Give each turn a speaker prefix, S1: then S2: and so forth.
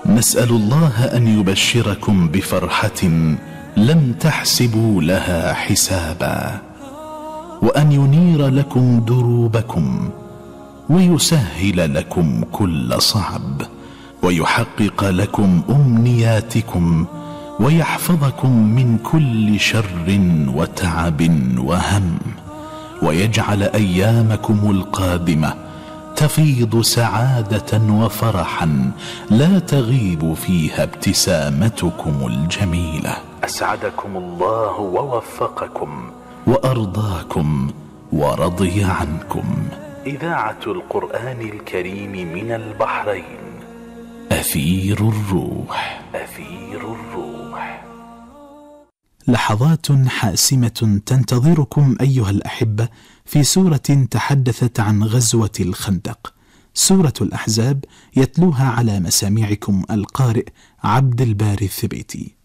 S1: نسأل الله أن يبشركم بفرحة لم تحسبوا لها حسابا، وأن ينير لكم دروبكم، ويسهل لكم كل صعب، ويحقق لكم أمنياتكم، ويحفظكم من كل شر وتعب وهم، ويجعل أيامكم القادمة تفيض سعادة وفرحا لا تغيب فيها ابتسامتكم الجميلة. أسعدكم الله ووفقكم وأرضاكم ورضي عنكم. إذاعة القرآن الكريم من البحرين، أثير الروح. أثير الروح. لحظات حاسمة تنتظركم أيها الأحبة في سورة تحدثت عن غزوة الخندق، سورة الأحزاب، يتلوها على مسامعكم القارئ عبد الباري الثبيتي.